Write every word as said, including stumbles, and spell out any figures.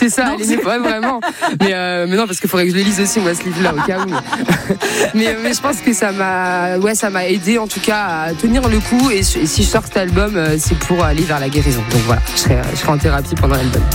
C'est ça, elle aimait pas vraiment. Mais, euh, mais non, parce qu'il faudrait que je le lise aussi, moi, ce livre-là, au cas où. Mais, mais je pense que ça m'a, ouais, ça m'a aidé, en tout cas, à tenir le coup. Et, et si je sors cet album, c'est pour aller vers la guérison. Donc voilà, je serai, je serai en thérapie pendant l'album.